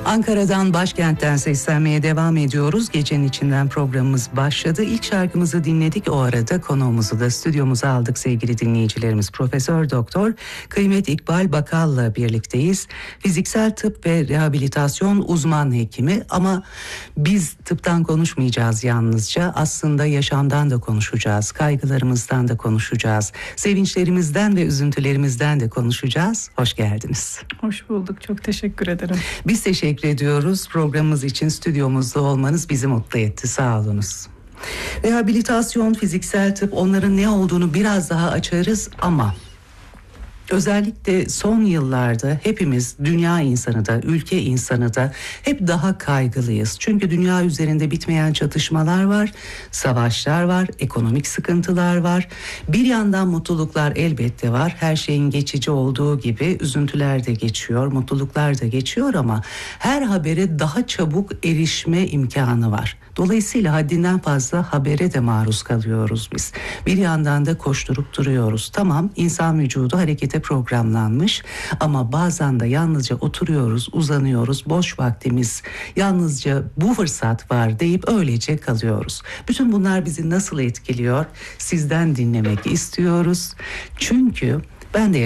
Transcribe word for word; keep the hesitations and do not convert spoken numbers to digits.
Ankara'dan, başkentten seslenmeye devam ediyoruz. Gecenin içinden programımız başladı. İlk şarkımızı dinledik. O arada konuğumuzu da stüdyomuza aldık sevgili dinleyicilerimiz. Profesör Doktor Kıymet İkbal Bakal'la birlikteyiz. Fiziksel tıp ve rehabilitasyon uzman hekimi, ama biz tıptan konuşmayacağız yalnızca. Aslında yaşamdan da konuşacağız. Kaygılarımızdan da konuşacağız. Sevinçlerimizden ve üzüntülerimizden de konuşacağız. Hoş geldiniz. Hoş bulduk. Çok teşekkür ederim. Biz teşekkür ediyoruz. Programımız için stüdyomuzda olmanız bizi mutlu etti. Sağ olunuz. Rehabilitasyon, fiziksel tıp, onların ne olduğunu biraz daha açarız ama özellikle son yıllarda hepimiz, dünya insanı da, ülke insanı da hep daha kaygılıyız. Çünkü dünya üzerinde bitmeyen çatışmalar var, savaşlar var, ekonomik sıkıntılar var. Bir yandan mutluluklar elbette var. Her şeyin geçici olduğu gibi üzüntüler de geçiyor, mutluluklar da geçiyor, ama her habere daha çabuk erişme imkanı var. Dolayısıyla haddinden fazla habere de maruz kalıyoruz biz. Bir yandan da koşturup duruyoruz. Tamam, insan vücudu harekete programlanmış, ama bazen de yalnızca oturuyoruz, uzanıyoruz, boş vaktimiz, yalnızca bu fırsat var deyip öylece kalıyoruz. Bütün bunlar bizi nasıl etkiliyor? Sizden dinlemek istiyoruz. Çünkü ben de